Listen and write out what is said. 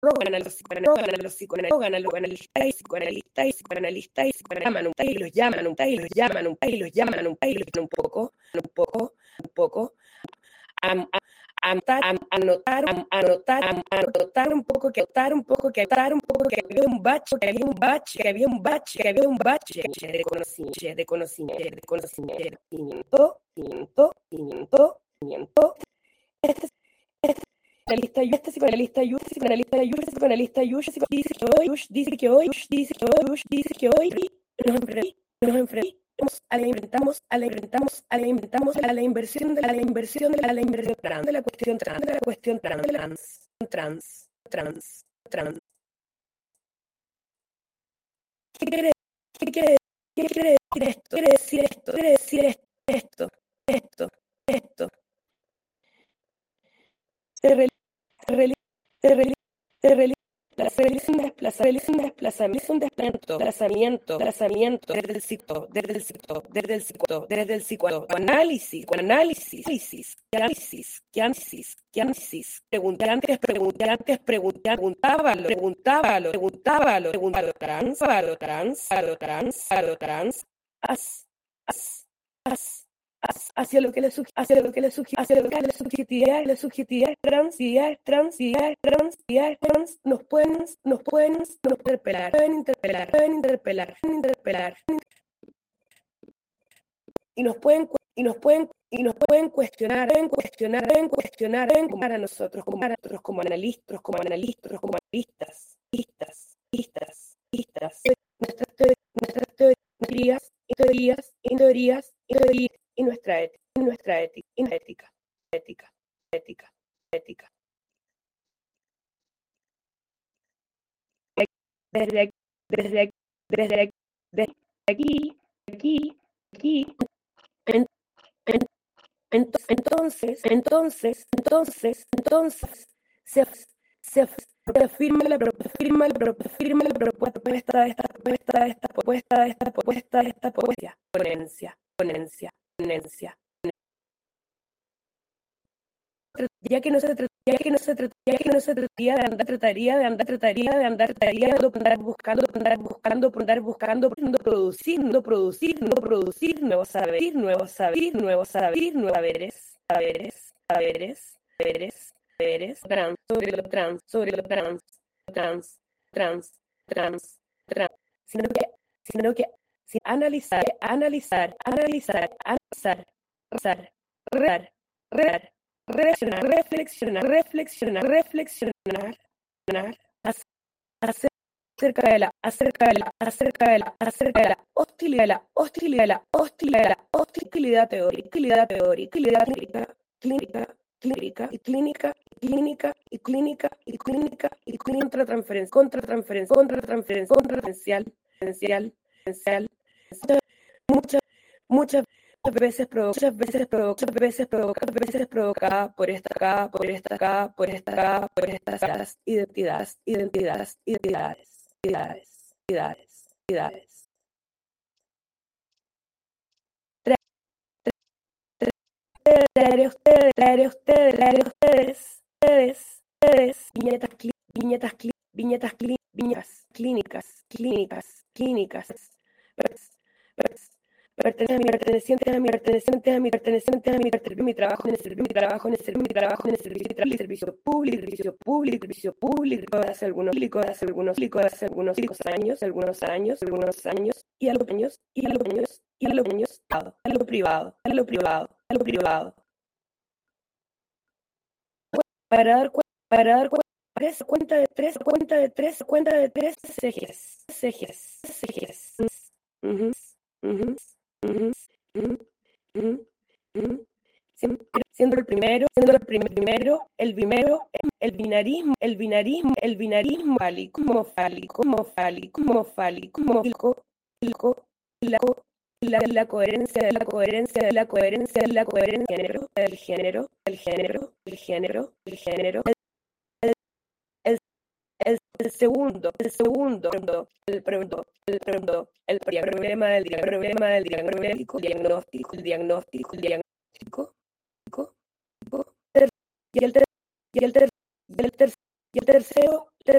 anotar un poco que había un bache, de conocimiento, este psicoanalista dice que hoy nos enfrentamos a la inversión de la cuestión trans. ¿Qué quiere decir esto? Se realiza un desplazamiento desde el psicoanálisis, hacia lo que la subjetividad trans nos pueden interpelar y nos pueden cuestionar para nosotros como analistas, nuestras teorías y nuestra ética. Desde aquí, entonces se afirma la propuesta de esta ponencia. Ya que no se trataría de andar buscando, producir nuevos saberes, nuevos sobre lo trans, sino que analizar, reflexionar acerca de la hostilidad teórica, clínica contratransferencial, muchas veces provocada por estas identidades. Traeré a ustedes viñetas clínicas pertenecientes a mi trabajo en el servicio público hace algunos años y a lo privado. Para dar cuenta de tres ejes. Siendo el primero el binarismo fálico, la coherencia del género, el segundo, el problema del diagnóstico, y el tercero,